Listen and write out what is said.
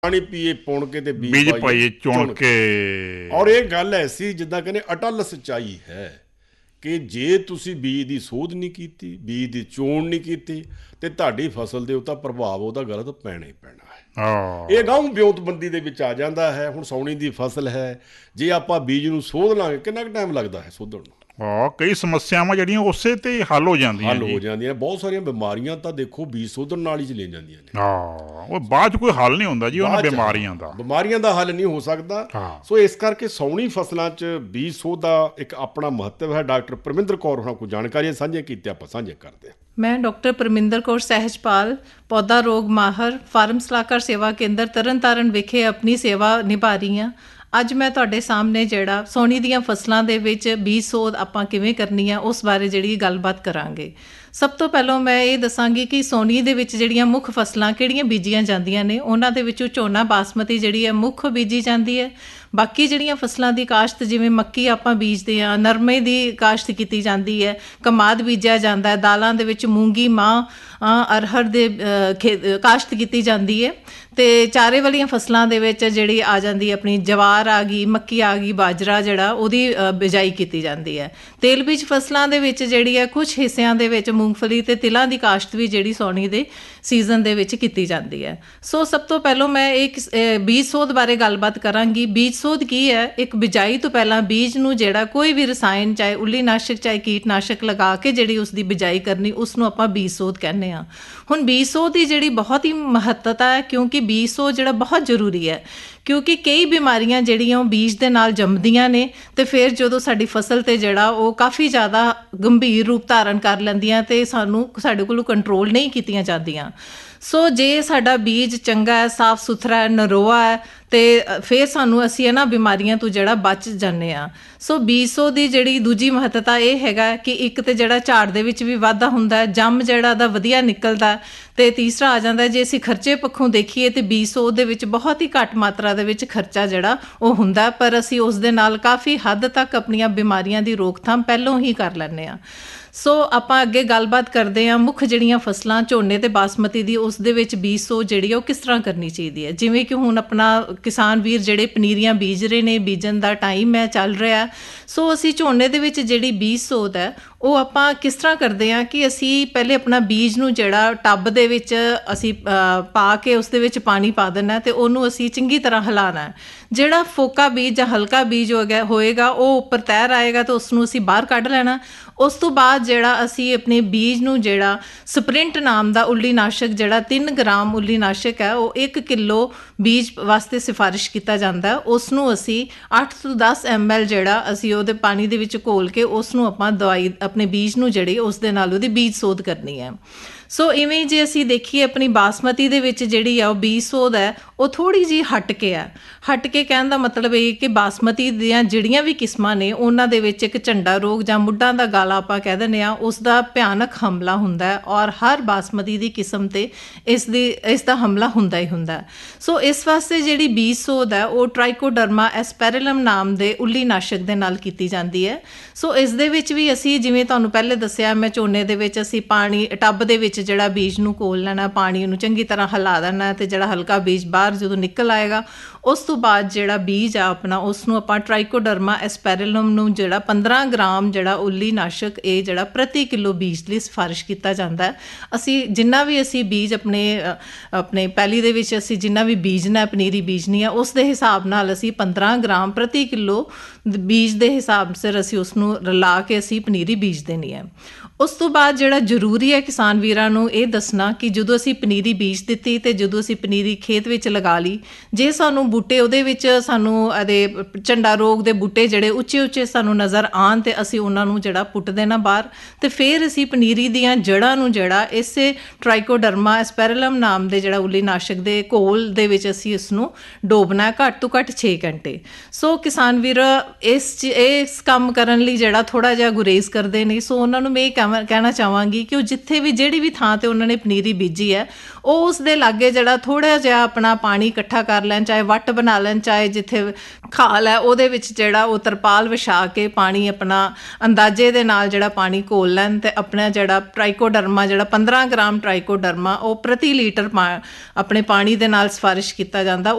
ਪਾਣੀ ਪੀਏ ਪੁਣ ਕੇ ਤੇ ਬੀਜ ਪਾਈਏ ਚੁਣ ਕੇ। ਔਰ ਇਹ ਗੱਲ ਐਸੀ ਜਿੱਦਾਂ ਕਹਿੰਦੇ ਅਟਲ ਸੱਚਾਈ ਹੈ ਕਿ ਜੇ ਤੁਸੀਂ ਬੀਜ ਦੀ ਸੋਧ ਨਹੀਂ ਕੀਤੀ, ਬੀਜ ਦੀ ਚੋਣ ਨਹੀਂ ਕੀਤੀ, ਤੇ ਤੁਹਾਡੀ ਫਸਲ ਦੇ ਉੱਤੇ ਪ੍ਰਭਾਵ ਉਹਦਾ ਗਲਤ ਪੈਣਾ ਹੀ ਪੈਣਾ ਹੈ। ਇਹ ਗਾਉਂ ਵਿਉਂਤਬੰਦੀ ਦੇ ਵਿੱਚ ਆ ਜਾਂਦਾ ਹੈ। ਹੁਣ ਸਾਉਣੀ ਦੀ ਫਸਲ ਹੈ, ਜੇ ਆਪਾਂ ਬੀਜ ਨੂੰ ਸੋਧ ਲਾਂਗੇ ਕਿੰਨਾ ਕੁ ਟਾਈਮ ਲੱਗਦਾ ਹੈ ਸੋਧਣ ਨੂੰ? ਕਈ ਸਮੱਸਿਆਵਾਂ ਜਿਹੜੀਆਂ ਉਸੇ ਤੇ ਹੱਲ ਹੋ ਜਾਂਦੀਆਂ ਬਹੁਤ ਸਾਰੀਆਂ ਬਿਮਾਰੀਆਂ ਤਾਂ ਦੇਖੋ ਬੀਜ ਸੋਧਣ ਨਾਲ ਹੀ ਚਲੀਆਂ ਜਾਂਦੀਆਂ ਨੇ। ਉਹ ਬਾਅਦ 'ਚ ਕੋਈ ਹੱਲ ਨਹੀਂ ਹੁੰਦਾ ਜੀ ਉਹਨਾਂ ਬਿਮਾਰੀਆਂ ਦਾ ਹੱਲ ਨਹੀਂ ਹੋ ਸਕਦਾ। ਸੋ ਇਸ ਕਰਕੇ ਸਾਉਣੀ ਫਸਲਾਂ 'ਚ ਬੀਜ ਸੋਧ ਦਾ ਇੱਕ ਆਪਣਾ ਮਹੱਤਵ ਹੈ। ਡਾਕਟਰ ਪਰਮਿੰਦਰ ਕੌਰ ਹੋਣਾ ਕੋਈ ਜਾਣਕਾਰੀਆਂ ਸਾਂਝੀਆਂ ਕੀਤੀਆਂ, ਆਪਾਂ ਸਾਂਝੇ ਕਰਦੇ ਹਾਂ। ਮੈਂ ਡਾਕਟਰ ਪਰਮਿੰਦਰ ਕੌਰ ਸਹਿਜਪਾਲ, ਪੌਦਾ ਰੋਗ ਮਾਹਰ, ਫਾਰਮ ਸਲਾਹਕਾਰ ਸੇਵਾ ਕੇਂਦਰ ਤਰਨਤਾਰਨ ਵਿਖੇ ਆਪਣੀ ਸੇਵਾ ਨਿਭਾ ਰਹੀ ਹਾਂ। ਅੱਜ ਮੈਂ ਤੁਹਾਡੇ ਸਾਹਮਣੇ ਜਿਹੜਾ ਸਾਉਣੀ ਦੀਆਂ ਫਸਲਾਂ ਦੇ ਵਿੱਚ ਬੀਜ ਸੋਧ ਆਪਾਂ ਕਿਵੇਂ ਕਰਨੀ ਆ ਉਸ ਬਾਰੇ ਜਿਹੜੀ ਗੱਲਬਾਤ ਕਰਾਂਗੇ। ਸਭ ਤੋਂ ਪਹਿਲਾਂ ਮੈਂ ਇਹ ਦੱਸਾਂਗੀ ਕਿ ਸਾਉਣੀ ਦੇ ਵਿੱਚ ਜਿਹੜੀਆਂ ਮੁੱਖ ਫਸਲਾਂ ਕਿਹੜੀਆਂ ਬੀਜੀਆਂ ਜਾਂਦੀਆਂ ਨੇ। ਉਹਨਾਂ ਦੇ ਵਿੱਚੋਂ ਝੋਨਾ ਬਾਸਮਤੀ ਜਿਹੜੀ ਹੈ ਮੁੱਖ ਬੀਜੀ ਜਾਂਦੀ ਹੈ। ਬਾਕੀ ਜਿਹੜੀਆਂ ਫਸਲਾਂ ਦੀ ਕਾਸ਼ਤ ਜਿਵੇਂ ਮੱਕੀ ਆਪਾਂ ਬੀਜਦੇ ਹਾਂ, ਨਰਮੇ ਦੀ ਕਾਸ਼ਤ ਕੀਤੀ ਜਾਂਦੀ ਹੈ, ਕਮਾਦ ਬੀਜਿਆ ਜਾਂਦਾ ਹੈ, ਦਾਲਾਂ ਦੇ ਵਿੱਚ ਮੂੰਗੀ, ਮਾਂ, ਅਰਹਰ ਦੇ ਕਾਸ਼ਤ ਕੀਤੀ ਜਾਂਦੀ ਹੈ। ਅਤੇ ਚਾਰੇ ਵਾਲੀਆਂ ਫਸਲਾਂ ਦੇ ਵਿੱਚ ਜਿਹੜੀ ਆ ਜਾਂਦੀ ਆਪਣੀ ਜਵਾਰ ਆ ਗਈ, ਮੱਕੀ ਆ ਗਈ, ਬਾਜਰਾ ਜਿਹੜਾ ਉਹਦੀ ਬਿਜਾਈ ਕੀਤੀ ਜਾਂਦੀ ਹੈ। ਤੇਲ ਬੀਜ ਫਸਲਾਂ ਦੇ ਵਿੱਚ ਜਿਹੜੀ ਹੈ ਕੁਛ ਹਿੱਸਿਆਂ ਦੇ ਵਿੱਚ ਮੂੰਗਫਲੀ ਅਤੇ ਤਿਲਾਂ ਦੀ ਕਾਸ਼ਤ ਵੀ ਜਿਹੜੀ ਸਾਉਣੀ ਦੇ ਸੀਜ਼ਨ ਦੇ ਵਿੱਚ ਕੀਤੀ ਜਾਂਦੀ ਹੈ। ਸੋ ਸਭ ਤੋਂ ਪਹਿਲਾਂ ਮੈਂ ਇੱਕ ਬੀਜ ਸੋਧ ਬਾਰੇ ਗੱਲਬਾਤ ਕਰਾਂਗੀ। ਬੀਜ ਸੋਧ ਕੀ ਹੈ? ਇੱਕ ਬਿਜਾਈ ਤੋਂ ਪਹਿਲਾਂ ਬੀਜ ਨੂੰ ਜਿਹੜਾ ਕੋਈ ਵੀ ਰਸਾਇਣ, ਚਾਹੇ ਉੱਲੀਨਾਸ਼ਕ ਚਾਹੇ ਕੀਟਨਾਸ਼ਕ ਲਗਾ ਕੇ ਜਿਹੜੀ ਉਸਦੀ ਬਿਜਾਈ ਕਰਨੀ, ਉਸਨੂੰ ਆਪਾਂ ਬੀਜ ਸੋਧ ਕਹਿੰਦੇ ਹਾਂ। ਹੁਣ ਬੀਜ ਸੋਧ ਦੀ ਜਿਹੜੀ ਬਹੁਤ ਹੀ ਮਹੱਤਤਾ ਹੈ, ਕਿਉਂਕਿ ਬੀਜ ਸੋਧ ਜਿਹੜਾ ਬਹੁਤ ਜ਼ਰੂਰੀ ਹੈ, ਕਿਉਂਕਿ ਕਈ ਬਿਮਾਰੀਆਂ ਜਿਹੜੀਆਂ ਉਹ ਬੀਜ ਦੇ ਨਾਲ ਜੰਮਦੀਆਂ ਨੇ ਅਤੇ ਫਿਰ ਜਦੋਂ ਸਾਡੀ ਫਸਲ 'ਤੇ ਜਿਹੜਾ ਉਹ ਕਾਫੀ ਜ਼ਿਆਦਾ ਗੰਭੀਰ ਰੂਪ ਧਾਰਨ ਕਰ ਲੈਂਦੀਆਂ ਅਤੇ ਸਾਡੇ ਕੋਲੋਂ ਕੰਟਰੋਲ ਨਹੀਂ ਕੀਤੀਆਂ ਜਾਂਦੀਆਂ। ਸੋ ਜੇ ਸਾਡਾ ਬੀਜ ਚੰਗਾ ਹੈ, ਸਾਫ਼ ਸੁਥਰਾ ਹੈ, ਨਰੋਆ ਹੈ, ਅਤੇ ਫਿਰ ਅਸੀਂ ਇਹਨਾਂ ਬਿਮਾਰੀਆਂ ਤੋਂ ਜਿਹੜਾ ਬਚ ਜਾਂਦੇ ਹਾਂ। ਸੋ ਬੀਜ ਸੋਧ ਦੀ ਜਿਹੜੀ ਦੂਜੀ ਮਹੱਤਤਾ ਇਹ ਹੈਗਾ ਕਿ ਇੱਕ ਤਾਂ ਜਿਹੜਾ ਝਾੜ ਦੇ ਵਿੱਚ ਵੀ ਵਾਧਾ ਹੁੰਦਾ, ਜੰਮ ਜਿਹੜਾ ਉਹਦਾ ਵਧੀਆ ਨਿਕਲਦਾ, ਅਤੇ ਤੀਸਰਾ ਆ ਜਾਂਦਾ ਜੇ ਅਸੀਂ ਖਰਚੇ ਪੱਖੋਂ ਦੇਖੀਏ ਤਾਂ ਬੀਜ ਸੋਧ ਦੇ ਵਿੱਚ ਬਹੁਤ ਹੀ ਘੱਟ ਮਾਤਰਾ ਦੇ ਵਿੱਚ ਖਰਚਾ ਜਿਹੜਾ ਉਹ ਹੁੰਦਾ, ਪਰ ਅਸੀਂ ਉਸ ਦੇ ਨਾਲ ਕਾਫੀ ਹੱਦ ਤੱਕ ਆਪਣੀਆਂ ਬਿਮਾਰੀਆਂ ਦੀ ਰੋਕਥਾਮ ਪਹਿਲੋਂ ਹੀ ਕਰ ਲੈਂਦੇ ਹਾਂ। ਸੋ ਆਪਾਂ ਅੱਗੇ ਗੱਲਬਾਤ ਕਰਦੇ ਹਾਂ ਮੁੱਖ ਜਿਹੜੀਆਂ ਫਸਲਾਂ ਝੋਨੇ ਅਤੇ ਬਾਸਮਤੀ ਦੀ, ਉਸ ਦੇ ਵਿੱਚ ਬੀਜ ਸੋਧ ਜਿਹੜੀ ਉਹ ਕਿਸ ਤਰ੍ਹਾਂ ਕਰਨੀ ਚਾਹੀਦੀ ਹੈ। ਜਿਵੇਂ ਕਿ ਹੁਣ ਆਪਣਾ ਕਿਸਾਨ ਵੀਰ ਜਿਹੜੇ ਪਨੀਰੀਆਂ ਬੀਜ ਰਹੇ ਨੇ, ਬੀਜਣ ਦਾ ਟਾਈਮ ਹੈ, ਚੱਲ ਰਿਹਾ। ਸੋ ਅਸੀਂ ਝੋਨੇ ਦੇ ਵਿੱਚ ਜਿਹੜੀ ਬੀਜ ਸੋਧ ਹੈ ਉਹ ਆਪਾਂ ਕਿਸ ਤਰ੍ਹਾਂ ਕਰਦੇ ਹਾਂ ਕਿ ਅਸੀਂ ਪਹਿਲੇ ਆਪਣਾ ਬੀਜ ਨੂੰ ਜਿਹੜਾ ਟੱਬ ਦੇ ਵਿੱਚ ਅਸੀਂ ਪਾ ਕੇ ਉਸ ਦੇ ਵਿੱਚ ਪਾਣੀ ਪਾ ਦੇਣਾ ਅਤੇ ਉਹਨੂੰ ਅਸੀਂ ਚੰਗੀ ਤਰ੍ਹਾਂ ਹਿਲਾਉਣਾ। ਜਿਹੜਾ ਫੋਕਾ ਬੀਜ ਜਾਂ ਹਲਕਾ ਬੀਜ ਹੋਏਗਾ ਉਹ ਉੱਪਰ ਤੈਰ ਆਏਗਾ ਤਾਂ ਉਸਨੂੰ ਅਸੀਂ ਬਾਹਰ ਕੱਢ ਲੈਣਾ। ਉਸ ਤੋਂ ਬਾਅਦ ਜਿਹੜਾ ਅਸੀਂ ਆਪਣੇ ਬੀਜ ਨੂੰ ਜਿਹੜਾ ਸਪਰਿੰਟ ਨਾਮ ਦਾ ਉੱਲੀਨਾਸ਼ਕ ਜਿਹੜਾ 3 ਗ੍ਰਾਮ ਉੱਲੀਨਾਸ਼ਕ ਹੈ ਉਹ 1 ਕਿਲੋ ਬੀਜ ਵਾਸਤੇ ਸਿਫਾਰਿਸ਼ ਕੀਤਾ ਜਾਂਦਾ, ਉਸ ਨੂੰ ਅਸੀਂ 8 ਤੋਂ 10 ml ਜਿਹੜਾ ਅਸੀਂ ਉਹਦੇ ਪਾਣੀ ਦੇ ਵਿੱਚ ਘੋਲ ਕੇ ਉਸ ਨੂੰ ਆਪਾਂ ਦਵਾਈ ਆਪਣੇ ਬੀਜ ਨੂੰ ਜਿਹੜੀ ਉਸ ਦੇ ਨਾਲ ਉਹਦੀ ਬੀਜ ਸੋਧ ਕਰਨੀ ਹੈ। ਸੋ ਇਵੇਂ ਜੇ ਅਸੀਂ ਦੇਖੀਏ ਆਪਣੀ ਬਾਸਮਤੀ ਦੇ ਵਿੱਚ ਜਿਹੜੀ ਆ ਉਹ ਬੀਜ ਸੋਧ ਹੈ ਉਹ ਥੋੜ੍ਹੀ ਜਿਹੀ ਹਟ ਕੇ ਆ। ਹਟ ਕੇ ਕਹਿਣ ਦਾ ਮਤਲਬ ਇਹ ਕਿ ਬਾਸਮਤੀ ਦੀਆਂ ਜਿਹੜੀਆਂ ਵੀ ਕਿਸਮਾਂ ਨੇ ਉਹਨਾਂ ਦੇ ਵਿੱਚ ਇੱਕ ਝੰਡਾ ਰੋਗ ਜਾਂ ਮੁੱਢਾਂ ਦਾ ਗਾਲਾ ਆਪਾਂ ਕਹਿ ਦਿੰਦੇ ਹਾਂ, ਉਸ ਦਾ ਭਿਆਨਕ ਹਮਲਾ ਹੁੰਦਾ ਹੈ ਔਰ ਹਰ ਬਾਸਮਤੀ ਦੀ ਕਿਸਮ 'ਤੇ ਇਸ ਦਾ ਹਮਲਾ ਹੁੰਦਾ ਹੀ ਹੁੰਦਾ। ਸੋ ਇਸ ਵਾਸਤੇ ਜਿਹੜੀ ਬੀਜ ਸੋਧ ਹੈ ਉਹ ਟ੍ਰਾਈਕੋਡਰਮਾ ਐਸਪੈਰਿਲਮ ਨਾਮ ਦੇ ਉੱਲੀਨਾਸ਼ਕ ਦੇ ਨਾਲ ਕੀਤੀ ਜਾਂਦੀ ਹੈ। ਸੋ ਇਸ ਦੇ ਵਿੱਚ ਵੀ ਅਸੀਂ ਜਿਵੇਂ ਤੁਹਾਨੂੰ ਪਹਿਲੇ ਦੱਸਿਆ, ਮੈਂ ਝੋਨੇ ਦੇ ਵਿੱਚ ਅਸੀਂ ਪਾਣੀ ਟੱਬ ਦੇ ਵਿੱਚ ਜਿਹੜਾ ਬੀਜ ਨੂੰ ਘੋਲ ਲੈਣਾ, ਪਾਣੀ ਨੂੰ ਚੰਗੀ ਤਰ੍ਹਾਂ ਹਿਲਾ ਦੇਣਾ ਅਤੇ ਜਿਹੜਾ ਹਲਕਾ ਬੀਜ ਬਾਹਰ ਜਦੋਂ ਨਿਕਲ ਆਏਗਾ ਉਸ ਤੋਂ ਬਾਅਦ ਜਿਹੜਾ ਬੀਜ ਆ ਆਪਣਾ ਉਸ ਨੂੰ ਆਪਾਂ ਟ੍ਰਾਈਕੋਡਰਮਾ ਐਸਪੈਰਿਲਮ ਨੂੰ ਜਿਹੜਾ 15 ਗ੍ਰਾਮ ਜਿਹੜਾ ਉੱਲੀਨਾਸ਼ਕ ਇਹ ਜਿਹੜਾ ਪ੍ਰਤੀ ਕਿਲੋ ਬੀਜ ਲਈ ਸਿਫਾਰਿਸ਼ ਕੀਤਾ ਜਾਂਦਾ ਹੈ। ਅਸੀਂ ਜਿੰਨਾ ਵੀ ਅਸੀਂ ਬੀਜ ਆਪਣੇ ਪੈਲੀ ਦੇ ਵਿੱਚ ਅਸੀਂ ਜਿੰਨਾ ਵੀ ਬੀਜਣਾ, ਪਨੀਰੀ ਬੀਜਣੀ ਆ, ਉਸ ਦੇ ਹਿਸਾਬ ਨਾਲ ਅਸੀਂ 15 ਗ੍ਰਾਮ ਪ੍ਰਤੀ ਕਿਲੋ ਬੀਜ ਦੇ ਹਿਸਾਬ ਸਿਰ ਅਸੀਂ ਉਸਨੂੰ ਰਲਾ ਕੇ ਅਸੀਂ ਪਨੀਰੀ ਬੀਜ ਦੇਣੀ ਹੈ। ਉਸ ਤੋਂ ਬਾਅਦ ਜਿਹੜਾ ਜ਼ਰੂਰੀ ਹੈ ਕਿਸਾਨ ਵੀਰਾਂ ਨੂੰ ਇਹ ਦੱਸਣਾ ਕਿ ਜਦੋਂ ਅਸੀਂ ਪਨੀਰੀ ਬੀਜ ਦਿੱਤੀ ਅਤੇ ਜਦੋਂ ਅਸੀਂ ਪਨੀਰੀ ਖੇਤ ਵਿੱਚ ਲਗਾ ਲਈ, ਜੇ ਸਾਨੂੰ ਬੂਟੇ ਉਹਦੇ ਵਿੱਚ ਸਾਨੂੰ ਇਹਦੇ ਝੰਡਾ ਰੋਗ ਦੇ ਬੂਟੇ ਜਿਹੜੇ ਉੱਚੇ ਉੱਚੇ ਸਾਨੂੰ ਨਜ਼ਰ ਆਉਣ ਅਤੇ ਅਸੀਂ ਉਹਨਾਂ ਨੂੰ ਜਿਹੜਾ ਪੁੱਟ ਦੇਣਾ ਬਾਹਰ, ਅਤੇ ਫਿਰ ਅਸੀਂ ਪਨੀਰੀ ਦੀਆਂ ਜੜ੍ਹਾਂ ਨੂੰ ਜਿਹੜਾ ਇਸੇ ਟ੍ਰਾਈਕੋਡਰਮਾ ਐਸਪੈਰਿਲਮ ਨਾਮ ਦੇ ਜਿਹੜਾ ਉੱਲੀਨਾਸ਼ਕ ਦੇ ਘੋਲ ਦੇ ਵਿੱਚ ਅਸੀਂ ਇਸਨੂੰ ਡੋਬਣਾ ਘੱਟ ਤੋਂ ਘੱਟ 6 ਘੰਟੇ। ਸੋ ਕਿਸਾਨ ਵੀਰ ਇਸ ਕੰਮ ਕਰਨ ਲਈ ਜਿਹੜਾ ਥੋੜ੍ਹਾ ਜਿਹਾ ਗੁਰੇਜ਼ ਕਰਦੇ ਨੇ। ਸੋ ਉਹਨਾਂ ਨੂੰ ਮੈਂ ਇਹ ਕਹਿਣਾ ਚਾਹਾਂਗੀ ਕਿ ਉਹ ਜਿੱਥੇ ਵੀ ਜਿਹੜੀ ਵੀ ਥਾਂ 'ਤੇ ਉਹਨਾਂ ਨੇ ਪਨੀਰੀ ਬੀਜੀ ਹੈ ਉਹ ਉਸ ਦੇ ਲਾਗੇ ਜਿਹੜਾ ਥੋੜ੍ਹਾ ਜਿਹਾ ਆਪਣਾ ਪਾਣੀ ਇਕੱਠਾ ਕਰ ਲੈਣ, ਚਾਹੇ ਵੱਟ ਬਣਾ ਲੈਣ, ਚਾਹੇ ਜਿੱਥੇ ਖਾਲ ਹੈ ਉਹਦੇ ਵਿੱਚ ਜਿਹੜਾ ਉਹ ਤਰਪਾਲ ਵਿਛਾ ਕੇ ਪਾਣੀ ਆਪਣਾ ਅੰਦਾਜ਼ੇ ਦੇ ਨਾਲ ਜਿਹੜਾ ਪਾਣੀ ਘੋਲ ਲੈਣ ਅਤੇ ਆਪਣਾ ਜਿਹੜਾ ਟ੍ਰਾਈਕੋਡਰਮਾ ਜਿਹੜਾ 15 ਗ੍ਰਾਮ ਟ੍ਰਾਈਕੋਡਰਮਾ ਉਹ ਪ੍ਰਤੀ ਲੀਟਰ ਆਪਣੇ ਪਾਣੀ ਦੇ ਨਾਲ ਸਿਫਾਰਿਸ਼ ਕੀਤਾ ਜਾਂਦਾ